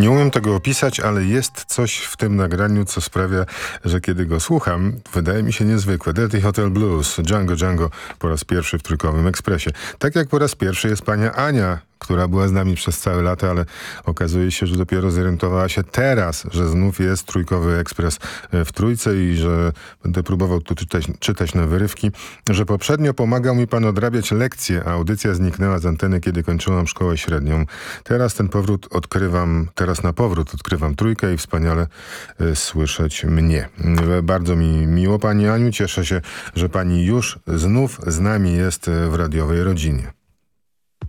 Nie umiem tego opisać, ale jest coś w tym nagraniu, co sprawia, że kiedy go słucham, wydaje mi się niezwykłe. Dirty Hotel Blues, Django Django po raz pierwszy w Trójkowym Ekspresie. Tak jak po raz pierwszy jest pani Ania, która była z nami przez całe lata, ale okazuje się, że dopiero zorientowała się teraz, że znów jest Trójkowy Ekspres w Trójce i że będę próbował tu czytać na wyrywki, że poprzednio pomagał mi pan odrabiać lekcje, a audycja zniknęła z anteny, kiedy kończyłam szkołę średnią. Teraz na powrót odkrywam Trójkę i wspaniale słyszeć mnie. Bardzo mi miło, pani Aniu. Cieszę się, że pani już znów z nami jest w radiowej rodzinie.